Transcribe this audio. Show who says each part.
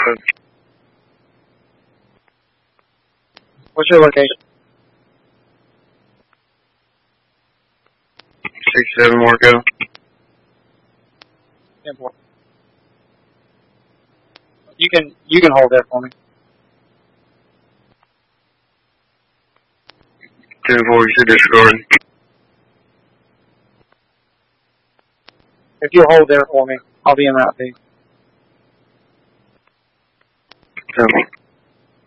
Speaker 1: What's your location?
Speaker 2: 67 more go.
Speaker 1: 10-4. You can hold there for me.
Speaker 2: 10-4, you should disregard.
Speaker 1: If you'll hold there for me, I'll be in that feed.